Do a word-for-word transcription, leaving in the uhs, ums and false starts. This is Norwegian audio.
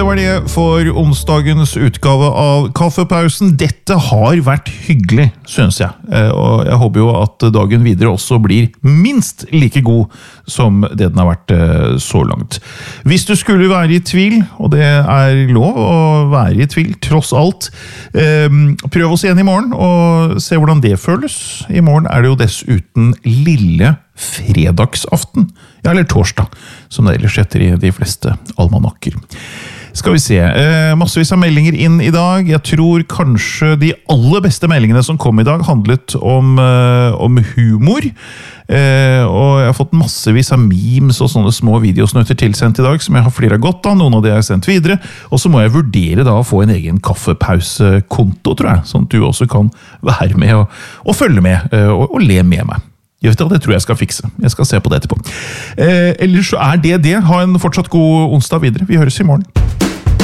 det var det for onsdagens utgave av Kaffepausen. Dette har vært hyggelig, synes jeg. Og jeg håper jo at dagen videre også blir minst like god som det den har vært så langt. Hvis du skulle være i tvil, og det er lov å være i tvil, tross alt, prøv oss igjen i morgen og se hvordan det føles. I morgen er det jo dessuten lille fredagsaften, ja, eller torsdag, som det ellers heter i de fleste almanakker. Skal vi se, eh, massevis av meldinger inn i dag. Jeg tror kanskje de aller beste meldingene som kom i dag handlet om, eh, om humor. Eh, og jeg har fått massevis av memes og sånne små videosnutter tilsendt i dag, som jeg har flere godt av. Noen av det har jeg sendt videre. Og så må jeg vurdere da å få en egen kaffepausekonto, tror jeg, sånn at du også kan være med og, og følge med eh, og, og le med meg. Jeg vet det, det tror jeg skal fikse. Jeg skal se på det etterpå. Eh, ellers så er det det. Ha en fortsatt god onsdag videre. Vi høres i morgen.